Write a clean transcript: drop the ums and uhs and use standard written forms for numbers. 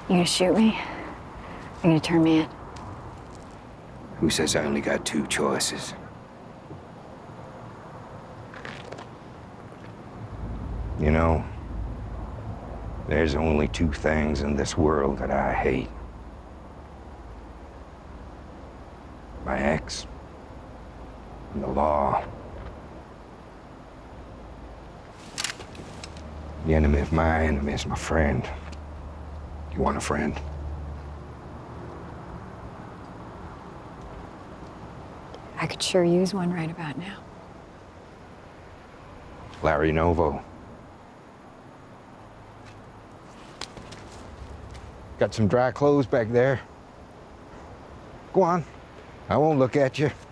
You gonna shoot me? You gonna turn me in? Who says I only got two choices? You know, there's only two things in this world that I hate. My ex and the law. The enemy of my enemy is my friend. You want a friend? I could sure use one right about now. Larry Novo. Got some dry clothes back there. Go on. I won't look at you.